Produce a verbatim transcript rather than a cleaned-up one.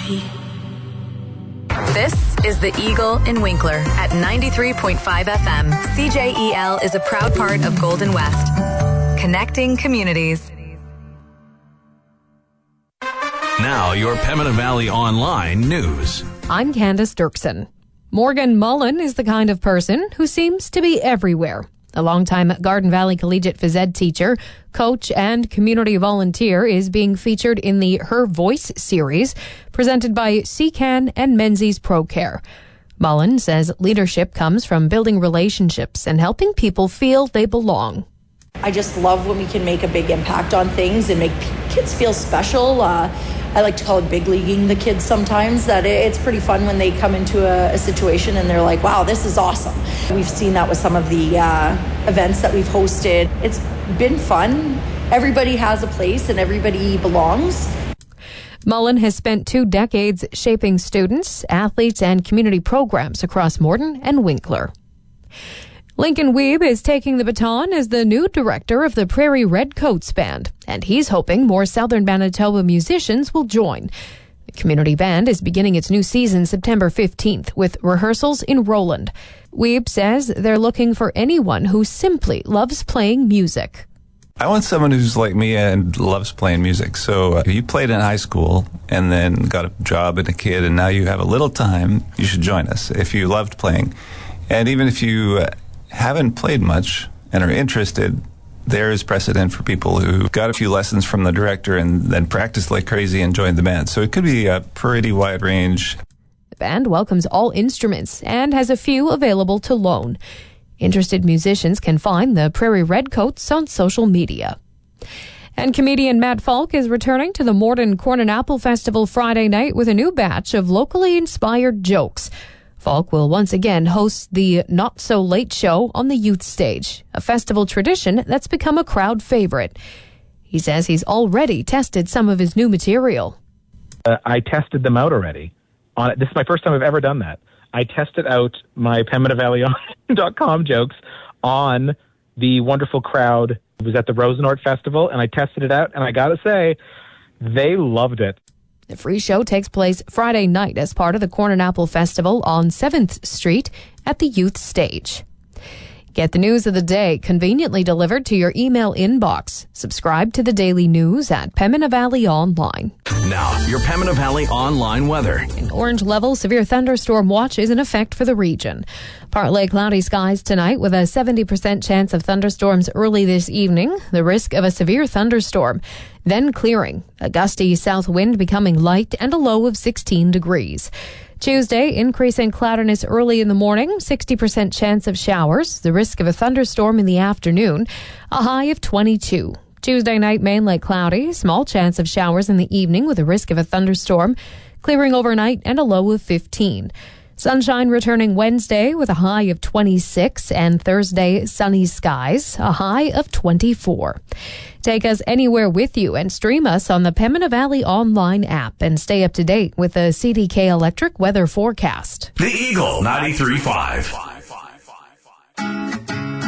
away. This is The Eagle in Winkler at ninety-three point five F M. C J E L is a proud part of Golden West, connecting communities. Now, your Pembina Valley Online news. I'm Candace Dirksen. Morgan Mullen is the kind of person who seems to be everywhere. A longtime Garden Valley Collegiate phys ed teacher, coach, and community volunteer is being featured in the Her Voice series presented by C C A N and Menzies ProCare. Mullen says leadership comes from building relationships and helping people feel they belong. I just love when we can make a big impact on things and make kids feel special. Uh, I like to call it big leaguing the kids sometimes, that it's pretty fun when they come into a, a situation and they're like, wow, this is awesome. We've seen that with some of the uh, events that we've hosted. It's been fun. Everybody has a place and everybody belongs. Mullen has spent two decades shaping students, athletes, and community programs across Morden and Winkler. Lincoln Wiebe is taking the baton as the new director of the Prairie Redcoats Band, and he's hoping more Southern Manitoba musicians will join. The community band is beginning its new season September fifteenth with rehearsals in Roland. Wiebe says they're looking for anyone who simply loves playing music. I want someone who's like me and loves playing music. So if you played in high school and then got a job and a kid and now you have a little time, you should join us if you loved playing. And even if you haven't played much and are interested, there is precedent for people who got a few lessons from the director and then practiced like crazy and joined the band. So it could be a pretty wide range. The band welcomes all instruments and has a few available to loan. Interested musicians can find the Prairie Redcoats on social media. And comedian Matt Falk is returning to the Morden Corn and Apple Festival Friday night with a new batch of locally inspired jokes. Falk will once again host the Not So Late Show on the youth stage, a festival tradition that's become a crowd favorite. He says he's already tested some of his new material. Uh, I tested them out already. On This is my first time I've ever done that. I tested out my Pembina Valley dot com jokes on the wonderful crowd who was at the Rosenort Festival, and I tested it out, and I gotta say, they loved it. The free show takes place Friday night as part of the Corn and Apple Festival on seventh Street at the Youth Stage. Get the news of the day conveniently delivered to your email inbox. Subscribe to the daily news at Pembina Valley Online. Now, your Pembina Valley Online weather. An orange level severe thunderstorm watch is in effect for the region. Partly cloudy skies tonight with a seventy percent chance of thunderstorms early this evening. The risk of a severe thunderstorm. Then clearing. A gusty south wind becoming light and a low of sixteen degrees. Tuesday, increasing cloudiness early in the morning, sixty percent chance of showers, the risk of a thunderstorm in the afternoon, a high of twenty-two. Tuesday night, mainly cloudy, small chance of showers in the evening with a risk of a thunderstorm, clearing overnight and a low of fifteen. Sunshine returning Wednesday with a high of twenty-six, and Thursday, sunny skies, a high of twenty-four. Take us anywhere with you and stream us on the Pembina Valley Online app and stay up to date with the C D K Electric weather forecast. The Eagle ninety-three point five.